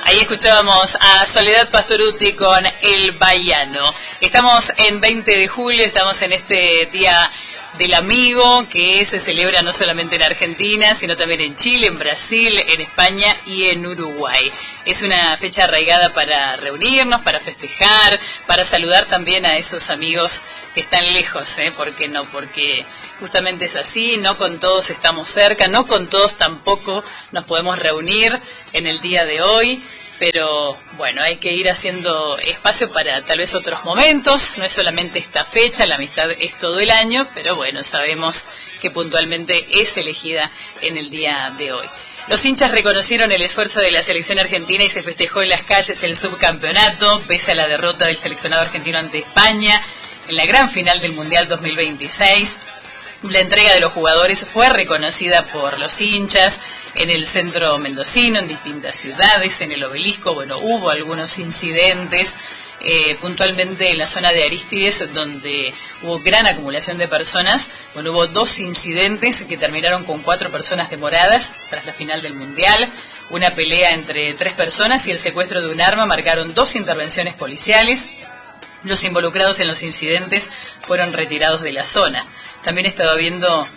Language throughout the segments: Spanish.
Ahí escuchábamos a Soledad Pastorutti con El Baiano. Estamos en 20 de julio, estamos en este día del amigo que se celebra no solamente en Argentina, sino también en Chile, en Brasil, en España y en Uruguay. Es una fecha arraigada para reunirnos, para festejar, para saludar también a esos amigos que están lejos, ¿Por qué no? Porque justamente es así, no con todos estamos cerca, no con todos tampoco nos podemos reunir en el día de hoy. Pero bueno, hay que ir haciendo espacio para tal vez otros momentos, no es solamente esta fecha, la amistad es todo el año, pero bueno, sabemos que puntualmente es elegida en el día de hoy. Los hinchas reconocieron el esfuerzo de la selección argentina y se festejó en las calles el subcampeonato, pese a la derrota del seleccionado argentino ante España en la gran final del Mundial 2026. La entrega de los jugadores fue reconocida por los hinchas en el centro mendocino, en distintas ciudades, en el Obelisco. Bueno, hubo algunos incidentes, puntualmente en la zona de Arístides, donde hubo gran acumulación de personas. Bueno, hubo 2 incidentes que terminaron con 4 personas demoradas tras la final del Mundial. Una pelea entre 3 personas y el secuestro de un arma marcaron 2 intervenciones policiales. Los involucrados en los incidentes fueron retirados de la zona. También estaba viendo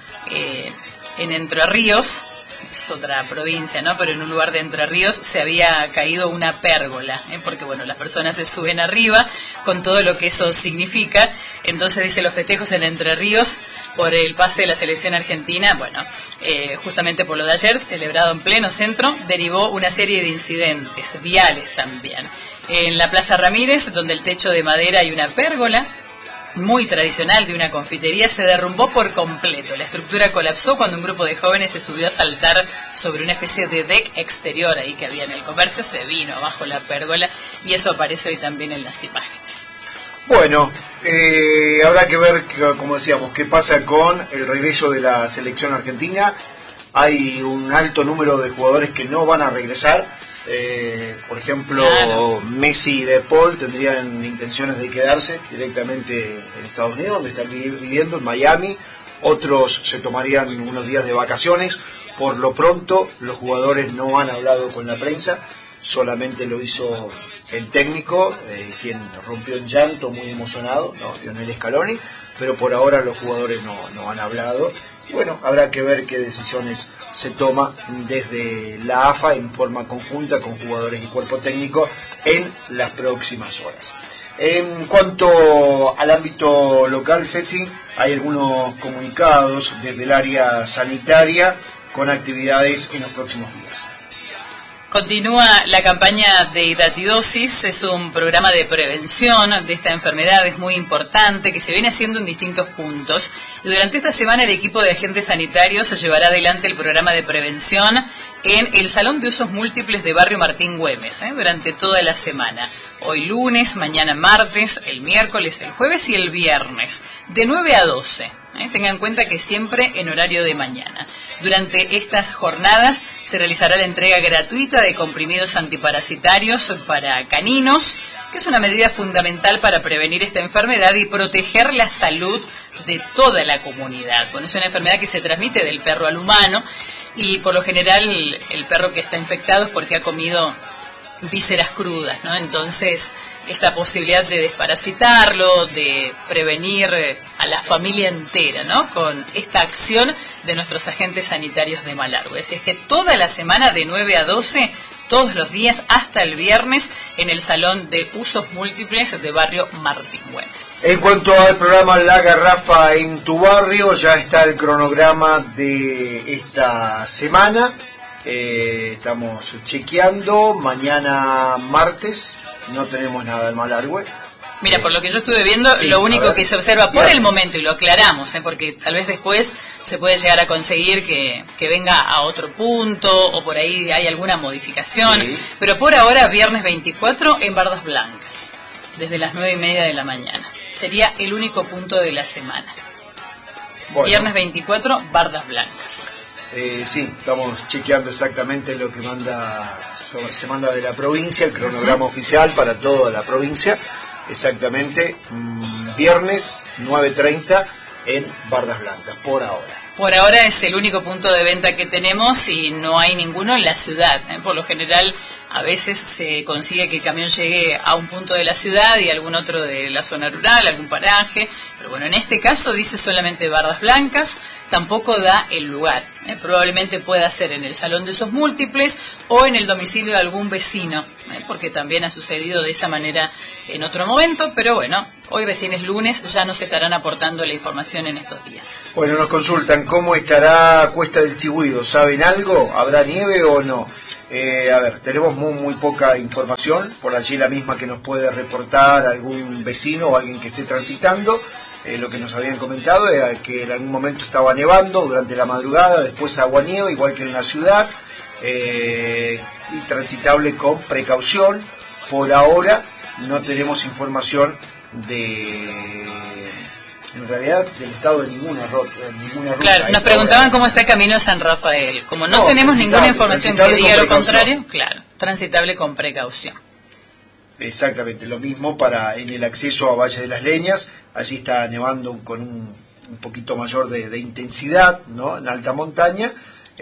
en Entre Ríos, es otra provincia, ¿no? Pero en un lugar de Entre Ríos se había caído una pérgola, porque bueno, las personas se suben arriba con todo lo que eso significa. Entonces dice, los festejos en Entre Ríos por el pase de la selección argentina, bueno, justamente por lo de ayer, celebrado en pleno centro, derivó una serie de incidentes viales también. En la Plaza Ramírez, donde el techo de madera y una pérgola muy tradicional de una confitería se derrumbó por completo. La estructura colapsó cuando un grupo de jóvenes se subió a saltar sobre una especie de deck exterior ahí que había en el comercio, se vino abajo la pérgola y eso aparece hoy también en las imágenes. Bueno, habrá que ver, como decíamos, qué pasa con el regreso de la selección argentina. Hay un alto número de jugadores que no van a regresar. Por ejemplo, claro, Messi y De Paul tendrían intenciones de quedarse directamente en Estados Unidos, donde están viviendo, en Miami. Otros se tomarían unos días de vacaciones. Por lo pronto, los jugadores no han hablado con la prensa, solamente lo hizo el técnico, quien rompió en llanto, muy emocionado, ¿no? Lionel Scaloni, pero por ahora los jugadores no han hablado. Y bueno, habrá que ver qué decisiones se toma desde la AFA en forma conjunta con jugadores y cuerpo técnico en las próximas horas. En cuanto al ámbito local, Ceci, hay algunos comunicados desde el área sanitaria con actividades en los próximos días. Continúa la campaña de hidatidosis, es un programa de prevención de esta enfermedad, es muy importante, que se viene haciendo en distintos puntos. Y durante esta semana el equipo de agentes sanitarios llevará adelante el programa de prevención en el Salón de Usos Múltiples de Barrio Martín Güemes, durante toda la semana. Hoy lunes, mañana martes, el miércoles, el jueves y el viernes, de 9 a 12. Tengan en cuenta que siempre en horario de mañana. Durante estas jornadas se realizará la entrega gratuita de comprimidos antiparasitarios para caninos, que es una medida fundamental para prevenir esta enfermedad y proteger la salud de toda la comunidad. Bueno, es una enfermedad que se transmite del perro al humano y por lo general el perro que está infectado es porque ha comido vísceras crudas, ¿no? Entonces, esta posibilidad de desparasitarlo, de prevenir a la familia entera, ¿no? Con esta acción de nuestros agentes sanitarios de Malargüe. Así es que toda la semana de 9 a 12, todos los días hasta el viernes, en el Salón de Usos Múltiples de Barrio Martín Güemes. En cuanto al programa La Garrafa en tu barrio, ya está el cronograma de esta semana. Estamos chequeando. Mañana martes no tenemos nada en Malargüe. Mira, por lo que yo estuve viendo, sí, lo único que se observa por el momento, y lo aclaramos, porque tal vez después se puede llegar a conseguir que venga a otro punto, o por ahí hay alguna modificación, sí, pero por ahora viernes 24 en Bardas Blancas, desde las 9:30 de la mañana. Sería el único punto de la semana. Bueno. Viernes 24, Bardas Blancas. Sí, estamos chequeando exactamente lo que se manda de la provincia, el cronograma oficial para toda la provincia, exactamente viernes 9:30 en Bardas Blancas, por ahora. Por ahora es el único punto de venta que tenemos y no hay ninguno en la ciudad. Por lo general, a veces se consigue que el camión llegue a un punto de la ciudad y algún otro de la zona rural, algún paraje. Pero bueno, en este caso dice solamente Bardas Blancas, tampoco da el lugar. Probablemente pueda ser en el salón de esos múltiples o en el domicilio de algún vecino, porque también ha sucedido de esa manera en otro momento. Pero bueno, hoy recién es lunes, ya nos estarán aportando la información en estos días. Bueno, nos consultan cómo estará Cuesta del Chigüido. ¿Saben algo? ¿Habrá nieve o no? A ver, tenemos muy poca información, por allí la misma que nos puede reportar algún vecino o alguien que esté transitando. Lo que nos habían comentado era que en algún momento estaba nevando durante la madrugada, después aguanieve, igual que en la ciudad, y transitable con precaución. Por ahora no tenemos información en realidad del estado de ninguna ruta. Claro, nos preguntaban cómo está el camino a San Rafael. Como no tenemos ninguna información que diga lo contrario, claro, transitable con precaución. Exactamente, lo mismo en el acceso a Valle de las Leñas. Allí está nevando con un poquito mayor de intensidad, ¿no? En alta montaña.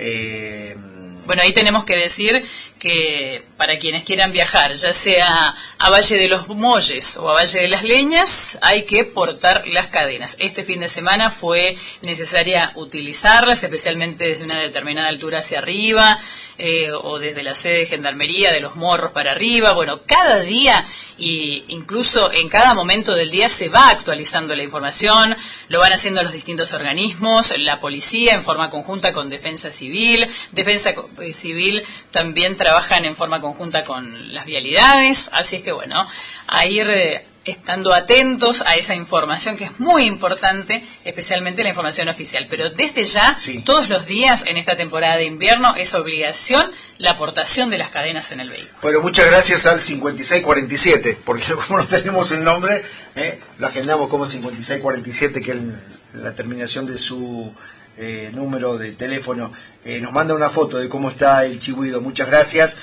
Bueno, ahí tenemos que decir que para quienes quieran viajar, ya sea a Valle de los Molles o a Valle de las Leñas, hay que portar las cadenas. Este fin de semana fue necesaria utilizarlas, especialmente desde una determinada altura hacia arriba, o desde la sede de Gendarmería, de Los Morros para arriba. Bueno, cada día e incluso en cada momento del día se va actualizando la información, lo van haciendo los distintos organismos, la policía en forma conjunta con Defensa Civil también trabajan en forma conjunta con las vialidades, así es que bueno, a ir estando atentos a esa información que es muy importante, especialmente la información oficial. Pero desde ya, sí, todos los días en esta temporada de invierno es obligación la aportación de las cadenas en el vehículo. Bueno, muchas gracias al 5647, porque como no tenemos el nombre, lo agendamos como 5647, que es la terminación de su número de teléfono. Nos manda una foto de cómo está el Chigüido, muchas gracias.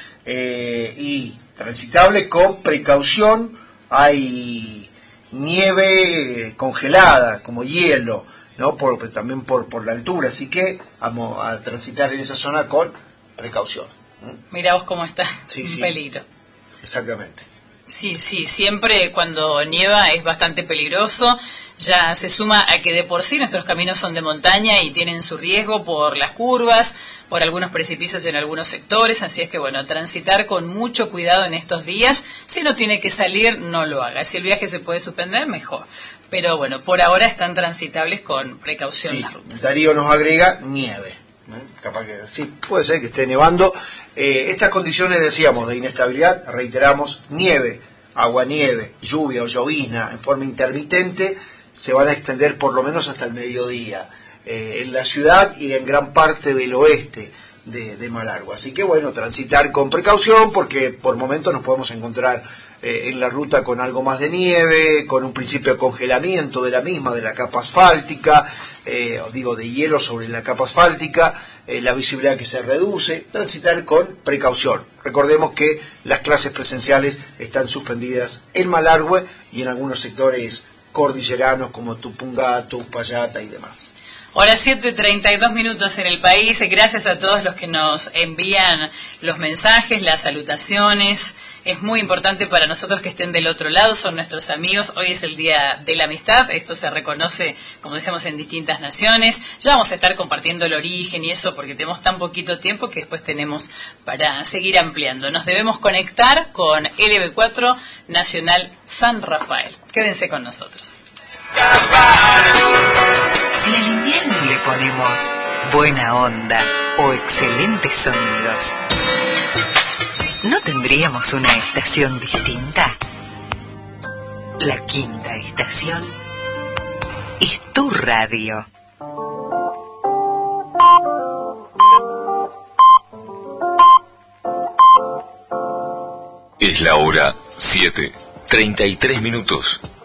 Y transitable con precaución. Hay nieve congelada, como hielo, ¿no? También por la altura, así que vamos a transitar en esa zona con precaución. Mirá vos cómo está, un peligro. Exactamente. Sí, siempre cuando nieva es bastante peligroso. Ya se suma a que de por sí nuestros caminos son de montaña y tienen su riesgo por las curvas, por algunos precipicios en algunos sectores, así es que bueno, transitar con mucho cuidado en estos días. Si no tiene que salir, no lo haga. Si el viaje se puede suspender, mejor. Pero bueno, por ahora están transitables con precaución las rutas. Darío nos agrega nieve. Capaz que sí, puede ser que esté nevando. Estas condiciones, decíamos, de inestabilidad, reiteramos, nieve, aguanieve, lluvia o llovizna en forma intermitente, se van a extender por lo menos hasta el mediodía en la ciudad y en gran parte del oeste de Malargüe. Así que bueno, transitar con precaución, porque por momentos nos podemos encontrar en la ruta con algo más de nieve, con un principio de congelamiento de la misma, de la capa asfáltica, de hielo sobre la capa asfáltica, la visibilidad que se reduce. Transitar con precaución. Recordemos que las clases presenciales están suspendidas en Malargüe y en algunos sectores cordilleranos como Tupungato, Uspallata y demás. Ahora 7:32 en el país. Gracias a todos los que nos envían los mensajes, las salutaciones. Es muy importante para nosotros que estén del otro lado, son nuestros amigos. Hoy es el Día de la Amistad, esto se reconoce, como decíamos, en distintas naciones. Ya vamos a estar compartiendo el origen y eso porque tenemos tan poquito tiempo que después tenemos para seguir ampliando. Nos debemos conectar con LB4 Nacional San Rafael. Quédense con nosotros. Si al invierno le ponemos buena onda o excelentes sonidos, ¿no tendríamos una estación distinta? La quinta estación es tu radio. Es la hora 7:33.